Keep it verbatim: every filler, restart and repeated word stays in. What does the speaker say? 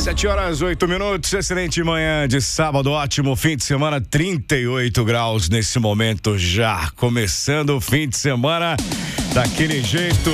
Sete horas, oito minutos, excelente manhã de sábado, ótimo fim de semana, trinta e oito graus nesse momento já, começando o fim de semana daquele jeito.